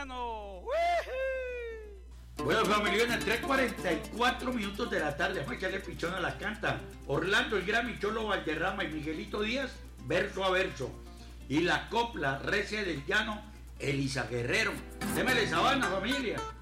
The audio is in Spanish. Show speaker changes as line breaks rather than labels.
Llano.
Bueno, familiones, 3:44 minutos de la tarde. Vamos a echarle pichón a la canta. Orlando el Grammy, Cholo Valderrama y Miguelito Díaz, verso a verso. Y la copla recia del llano, Elisa Guerrero. Démele sabana, familia.